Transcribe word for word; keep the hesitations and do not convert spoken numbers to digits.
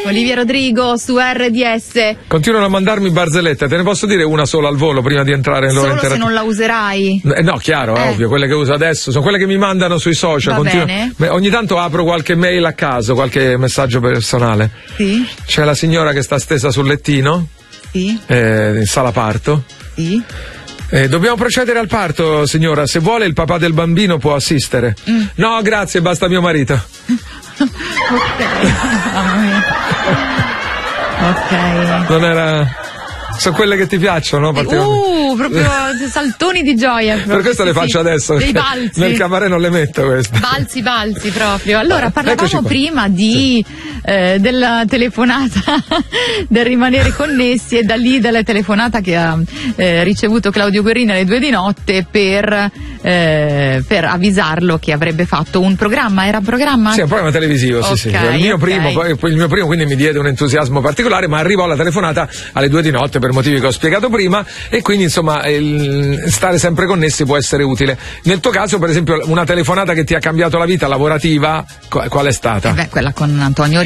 Olivia Rodrigo su R D S. Continuano a mandarmi barzellette, te ne posso dire una sola al volo prima di entrare nell'ora Solo se non la userai? Eh, no, chiaro, eh. è ovvio, quelle che uso adesso sono quelle che mi mandano sui social. Va Continuo... bene. Beh, ogni tanto apro qualche mail a caso, qualche messaggio personale. Sì. C'è la signora che sta stesa sul lettino. Sì. Eh, in sala parto. Sì. Eh, dobbiamo procedere al parto, signora. Se vuole il papà del bambino può assistere. Mm. No, grazie, basta mio marito. Ok. Mamma mia. Ok. Non era... Sono quelle che ti piacciono, no? Uh, proprio saltoni di gioia. Proprio. Per questo le faccio sì, adesso. Dei balzi. Nel cabaret non le metto queste. Balzi, balzi proprio. Allora, parlavamo prima sì. di eh, della telefonata, del rimanere connessi, e da lì della telefonata che ha eh, ricevuto Claudio Guerrini alle due di notte per, eh, per avvisarlo che avrebbe fatto un programma. Era un programma? Sì, un programma televisivo, okay, sì, sì. Il mio, okay. primo, poi, il mio primo, quindi mi diede un entusiasmo particolare, ma arrivò la telefonata alle due di notte per motivi che ho spiegato prima, e quindi insomma il stare sempre connessi può essere utile. Nel tuo caso, per esempio, una telefonata che ti ha cambiato la vita lavorativa, qual è stata? Eh beh, quella con Antonio